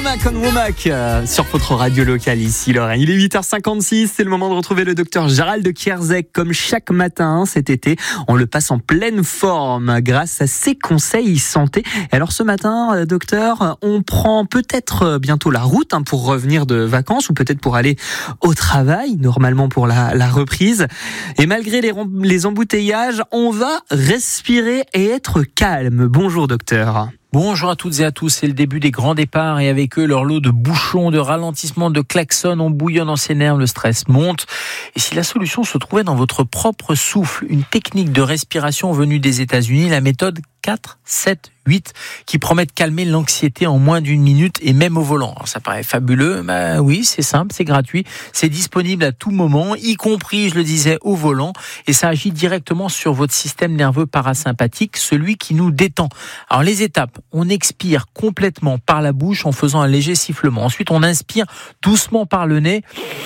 Womack on Womack sur votre radio locale ici Lorraine. Il est 8h56, c'est le moment de retrouver le docteur Gérald de Kierzek comme chaque matin cet été. On le passe en pleine forme grâce à ses conseils santé. Et alors ce matin, docteur, on prend peut-être bientôt la route pour revenir de vacances ou peut-être pour aller au travail, normalement pour la reprise. Et malgré les embouteillages, on va respirer et être calme. Bonjour docteur. Bonjour à toutes et à tous, c'est le début des grands départs et avec eux leur lot de bouchons, de ralentissements, de klaxons, on bouillonne dans ses nerfs, le stress monte. Et si la solution se trouvait dans votre propre souffle, une technique de respiration venue des États-Unis, la méthode 4, 7, 8, qui promet de calmer l'anxiété en moins d'une minute et même au volant. Alors ça paraît fabuleux, mais oui, c'est simple, c'est gratuit, c'est disponible à tout moment, y compris, je le disais, au volant, et ça agit directement sur votre système nerveux parasympathique, celui qui nous détend. Alors les étapes, on expire complètement par la bouche en faisant un léger sifflement. Ensuite, on inspire doucement par le nez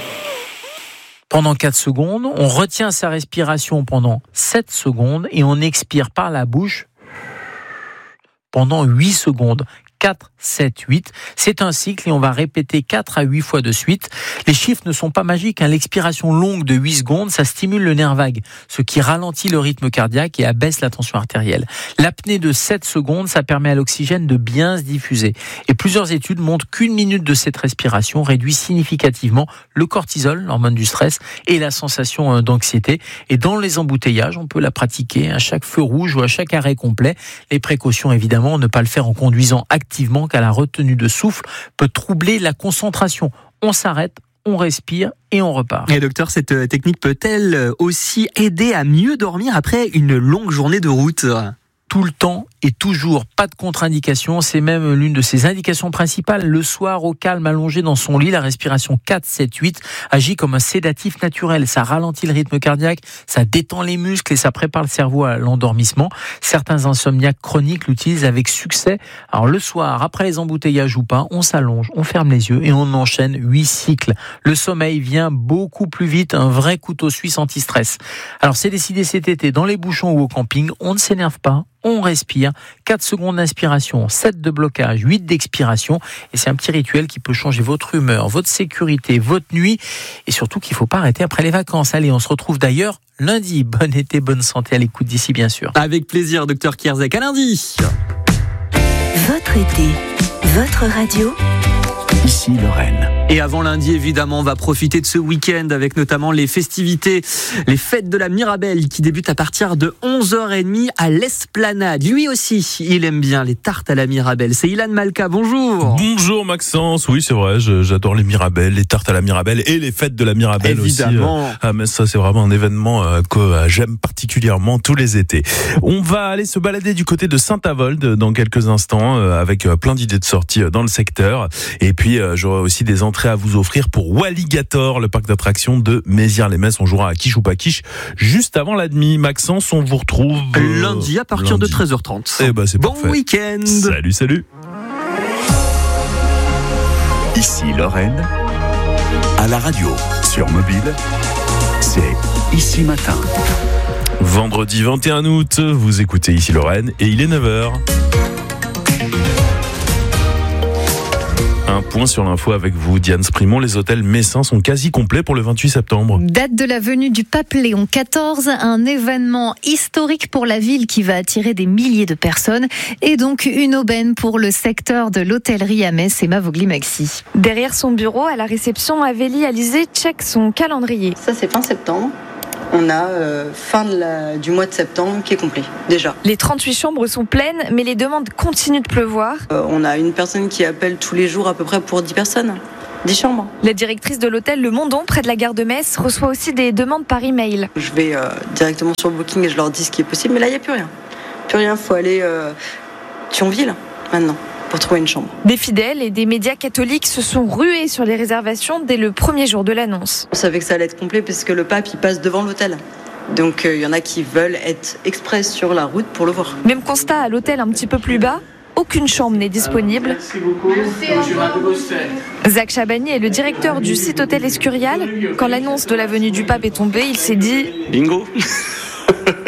pendant 4 secondes, on retient sa respiration pendant 7 secondes et on expire par la bouche pendant 8 secondes. 4, 7, 8. C'est un cycle et on va répéter 4 à 8 fois de suite. Les chiffres ne sont pas magiques. L'expiration longue de 8 secondes, ça stimule le nerf vague, ce qui ralentit le rythme cardiaque et abaisse la tension artérielle. L'apnée de 7 secondes, ça permet à l'oxygène de bien se diffuser. Et plusieurs études montrent qu'une minute de cette respiration réduit significativement le cortisol, l'hormone du stress, et la sensation d'anxiété. Et dans les embouteillages, on peut la pratiquer à chaque feu rouge ou à chaque arrêt complet. Les précautions, évidemment, ne pas le faire en conduisant activement, car la retenue de souffle peut troubler la concentration. On s'arrête, on respire et on repart. Et docteur, cette technique peut-elle aussi aider à mieux dormir après une longue journée de route ? Tout le temps et toujours, pas de contre-indication, c'est même l'une de ses indications principales. Le soir, au calme, allongé dans son lit, la respiration 4, 7, 8 agit comme un sédatif naturel. Ça ralentit le rythme cardiaque, ça détend les muscles et ça prépare le cerveau à l'endormissement. Certains insomniaques chroniques l'utilisent avec succès. Alors le soir, après les embouteillages ou pas, on s'allonge, on ferme les yeux et on enchaîne 8 cycles. Le sommeil vient beaucoup plus vite, un vrai couteau suisse anti-stress. Alors c'est décidé cet été, dans les bouchons ou au camping, on ne s'énerve pas. On respire, 4 secondes d'inspiration, 7 de blocage, 8 d'expiration. Et c'est un petit rituel qui peut changer votre humeur, votre sécurité, votre nuit. Et surtout qu'il ne faut pas arrêter après les vacances. Allez, on se retrouve d'ailleurs lundi. Bon été, bonne santé à l'écoute d'ici, bien sûr. Avec plaisir, docteur Kierzek. À lundi. Votre été, votre radio. Ici Lorraine. Et avant lundi, évidemment, on va profiter de ce week-end avec notamment les festivités, les fêtes de la Mirabelle qui débutent à partir de 11h30 à l'Esplanade. Lui aussi, il aime bien les tartes à la Mirabelle. C'est Ilan Malka, bonjour. Bonjour Maxence, oui c'est vrai, j'adore les Mirabelles, les tartes à la Mirabelle et les fêtes de la Mirabelle évidemment. Aussi. Ah mais ça c'est vraiment un événement que j'aime particulièrement tous les étés. On va aller se balader du côté de Saint-Avold dans quelques instants avec plein d'idées de sortie dans le secteur. Et puis j'aurai aussi des entrées à vous offrir pour Walligator, le parc d'attractions de Mézières-les-Messes. On jouera à quiche ou pas quiche juste avant la demi. Maxence, on vous retrouve lundi à partir de 13h30. Eh ben, c'est bon parfait. Week-end. Salut. Ici Lorraine, à la radio, sur mobile, c'est Ici Matin. Vendredi 21 août, vous écoutez Ici Lorraine et il est 9h. Un point sur l'info avec vous, Diane Sprimont. Les hôtels messins sont quasi complets pour le 28 septembre. Date de la venue du pape Léon XIV, un événement historique pour la ville qui va attirer des milliers de personnes et donc une aubaine pour le secteur de l'hôtellerie à Metz. Emma Vogli-Maxi. Derrière son bureau, à la réception, Avélie Alizé check son calendrier. Ça, c'est fin septembre. On a fin du mois de septembre qui est complet, déjà. Les 38 chambres sont pleines, mais les demandes continuent de pleuvoir. On a une personne qui appelle tous les jours à peu près pour 10 personnes. 10 chambres. La directrice de l'hôtel Le Mondon, près de la gare de Metz, reçoit aussi des demandes par email. Je vais directement sur Booking et je leur dis ce qui est possible, mais là, il n'y a plus rien. Plus rien, il faut aller Thionville, maintenant, pour trouver une chambre. Des fidèles et des médias catholiques se sont rués sur les réservations dès le premier jour de l'annonce. On savait que ça allait être complet parce que le pape, il passe devant l'hôtel. Donc il y en a qui veulent être express sur la route pour le voir. Même constat à l'hôtel un petit peu plus bas. Aucune chambre n'est disponible. Merci beaucoup. Zach Chabani est le directeur du site hôtel Escurial. Quand l'annonce de la venue du pape est tombée, il s'est dit bingo.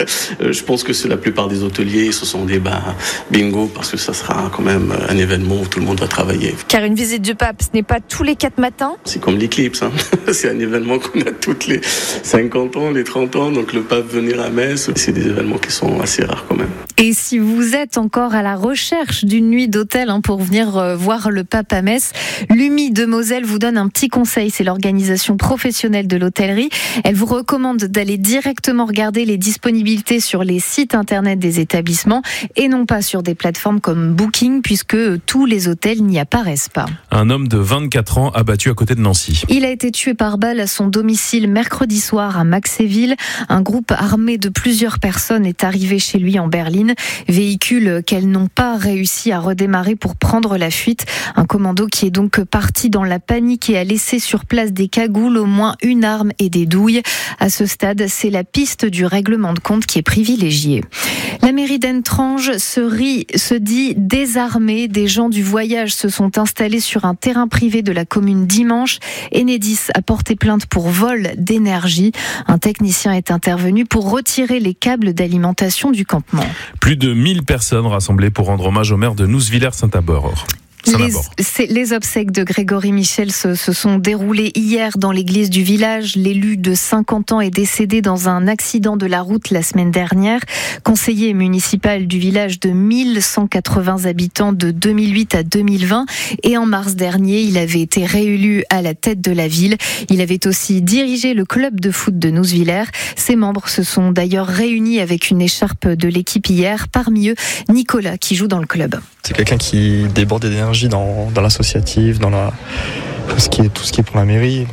je pense que c'est la plupart des hôteliers se sont dit bingo, parce que ça sera quand même un événement où tout le monde va travailler. Car une visite du pape, ce n'est pas tous les 4 matins. C'est comme l'éclipse, hein. C'est un événement qu'on a toutes les 50 ans, les 30 ans, donc le pape venir à Metz, c'est des événements qui sont assez rares quand même. Et si vous êtes encore à la recherche d'une nuit d'hôtel pour venir voir le pape à Metz, l'UMI de Moselle vous donne un petit conseil, c'est l'organisation professionnelle de l'hôtellerie. Elle vous recommande d'aller directement regarder les disponibilités sur les sites internet des établissements et non pas sur des plateformes comme Booking, puisque tous les hôtels n'y apparaissent pas. Un homme de 24 ans abattu à côté de Nancy. Il a été tué par balle à son domicile mercredi soir à Maxéville. Un groupe armé de plusieurs personnes est arrivé chez lui en berline. Véhicule qu'elles n'ont pas réussi à redémarrer pour prendre la fuite. Un commando qui est donc parti dans la panique et a laissé sur place des cagoules, au moins une arme et des douilles. À ce stade, c'est la piste du règlement de compte qui est privilégiée. La mairie d'Entrange se dit désarmée. Des gens du voyage se sont installés sur un terrain privé de la commune dimanche. Enedis a porté plainte pour vol d'énergie. Un technicien est intervenu pour retirer les câbles d'alimentation du campement. Plus de 1000 personnes rassemblées pour rendre hommage au maire de Nouzvillers-Saint-Abord. Les obsèques de Grégory Michel se sont déroulées hier dans l'église du village. L'élu de 50 ans est décédé dans un accident de la route la semaine dernière. Conseiller municipal du village de 1180 habitants de 2008 à 2020. Et en mars dernier, il avait été réélu à la tête de la ville. Il avait aussi dirigé le club de foot de Nouzvillers. Ses membres se sont d'ailleurs réunis avec une écharpe de l'équipe hier. Parmi eux, Nicolas qui joue dans le club. C'est quelqu'un qui débordait d'énergie dans l'associatif, dans tout ce qui est pour la mairie.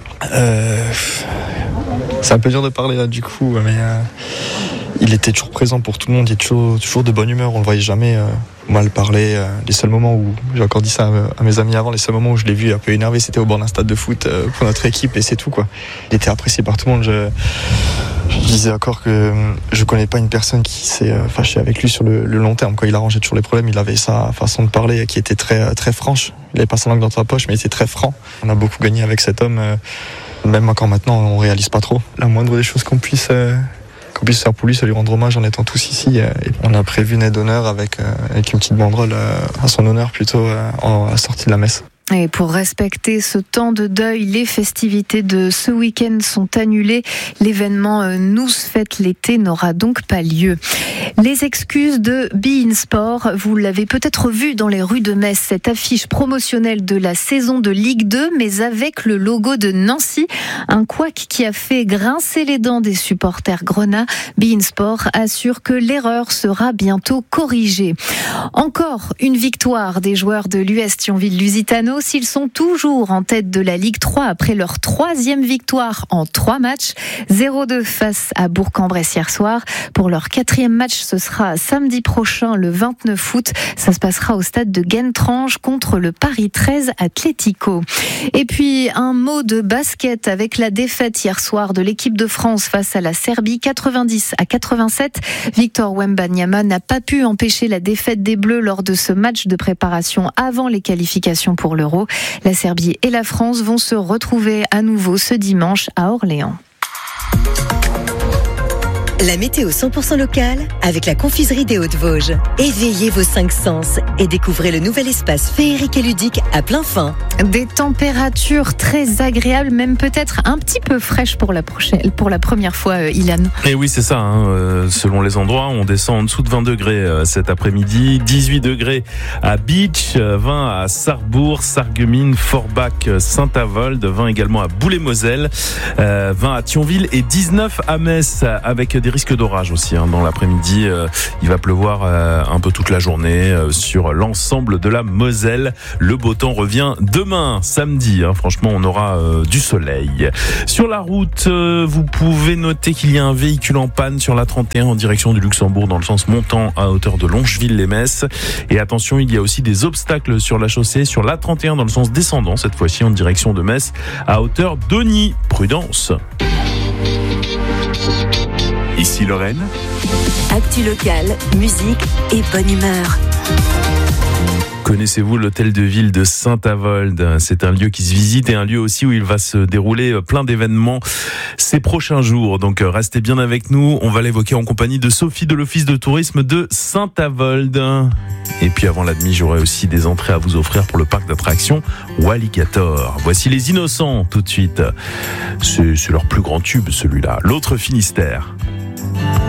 C'est un peu dur de parler là du coup, mais il était toujours présent pour tout le monde, il était toujours de bonne humeur, on le voyait jamais mal parler. Les seuls moments où, j'ai encore dit ça à mes amis avant, les seuls moments où je l'ai vu un peu énervé, c'était au bord d'un stade de foot pour notre équipe et c'est tout quoi. Il était apprécié par tout le monde. Je disais encore que je connais pas une personne qui s'est fâchée avec lui sur le long terme. Quand il arrangeait toujours les problèmes, il avait sa façon de parler qui était très, très franche. Il avait pas sa langue dans sa poche, mais il était très franc. On a beaucoup gagné avec cet homme. Même encore maintenant, on réalise pas trop. La moindre des choses qu'on puisse faire pour lui, c'est lui rendre hommage en étant tous ici. Et on a prévu une aide d'honneur avec une petite banderole à son honneur plutôt à la sortie de la messe. Et pour respecter ce temps de deuil, les festivités de ce week-end sont annulées. L'événement Nous fête l'été n'aura donc pas lieu. Les excuses de beIN Sport, vous l'avez peut-être vu dans les rues de Metz, cette affiche promotionnelle de la saison de Ligue 2, mais avec le logo de Nancy. Un couac qui a fait grincer les dents des supporters grenats. beIN Sport assure que l'erreur sera bientôt corrigée. Encore une victoire des joueurs de l'US Thionville-Lusitano. S'ils sont toujours en tête de la Ligue 3 après leur 3e victoire en 3 matchs. 0-2 face à Bourg-en-Bresse hier soir. Pour leur 4e match, ce sera samedi prochain, le 29 août. Ça se passera au stade de Guentrange contre le Paris 13 Atlético. Et puis, un mot de basket avec la défaite hier soir de l'équipe de France face à la Serbie, 90-87. Victor Wembanyama n'a pas pu empêcher la défaite des Bleus lors de ce match de préparation avant les qualifications pour l'Euro. La Serbie et la France vont se retrouver à nouveau ce dimanche à Orléans. La météo 100% locale avec la confiserie des Hauts-de-Vosges. Éveillez vos 5 sens et découvrez le nouvel espace féerique et ludique à plein fin. Des températures très agréables, même peut-être un petit peu fraîches pour la première fois, Ilan. Et oui, c'est ça. Selon les endroits, on descend en dessous de 20 degrés cet après-midi. 18 degrés à Beach, 20 à Sarrebourg, Sarreguemines, Forbach, Saint-Avold, 20 également à Boulay-Moselle, 20 à Thionville et 19 à Metz avec des risques d'orage aussi dans l'après-midi. Il va pleuvoir un peu toute la journée sur l'ensemble de la Moselle. Le beau temps revient demain, samedi. Franchement, on aura du soleil. Sur la route, vous pouvez noter qu'il y a un véhicule en panne sur la 31 en direction du Luxembourg dans le sens montant à hauteur de Longeville-les-Metz. Et attention, il y a aussi des obstacles sur la chaussée sur la 31 dans le sens descendant, cette fois-ci en direction de Metz à hauteur d'Ogny. Prudence. Ici Lorraine. Actu locale, musique et bonne humeur. Connaissez-vous l'hôtel de ville de Saint-Avold? C'est un lieu qui se visite et un lieu aussi où il va se dérouler plein d'événements ces prochains jours. Donc restez bien avec nous. On va l'évoquer en compagnie de Sophie de l'Office de tourisme de Saint-Avold. Et puis avant la demi, j'aurai aussi des entrées à vous offrir pour le parc d'attractions Walligator. Voici Les Innocents tout de suite. C'est leur plus grand tube celui-là. L'autre Finistère.